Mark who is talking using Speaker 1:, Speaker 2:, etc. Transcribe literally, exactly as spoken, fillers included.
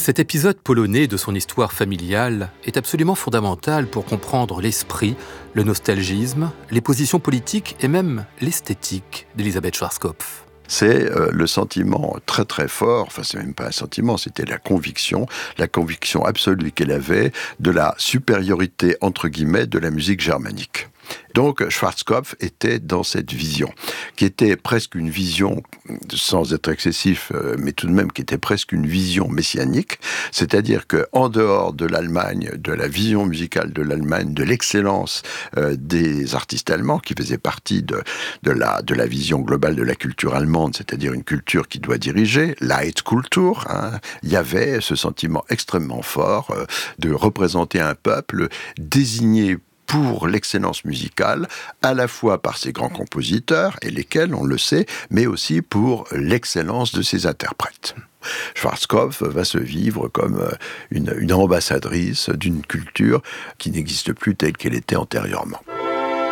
Speaker 1: Cet épisode polonais de son histoire familiale est absolument fondamental pour comprendre l'esprit, le nostalgisme, les positions politiques et même l'esthétique d'Elisabeth Schwarzkopf.
Speaker 2: C'est euh, le sentiment très très fort, enfin c'est même pas un sentiment, c'était la conviction, la conviction absolue qu'elle avait de la supériorité entre guillemets de la musique germanique. Donc Schwarzkopf était dans cette vision, qui était presque une vision, sans être excessif, mais tout de même qui était presque une vision messianique, c'est-à-dire qu'en dehors de l'Allemagne, de la vision musicale de l'Allemagne, de l'excellence euh, des artistes allemands, qui faisaient partie de, de, la, de la vision globale de la culture allemande, c'est-à-dire une culture qui doit diriger, Leitkultur, hein, il y avait ce sentiment extrêmement fort euh, de représenter un peuple désigné pour l'excellence musicale, à la fois par ses grands compositeurs, et lesquels, on le sait, mais aussi pour l'excellence de ses interprètes. Schwarzkopf va se vivre comme une, une ambassadrice d'une culture qui n'existe plus telle qu'elle était antérieurement.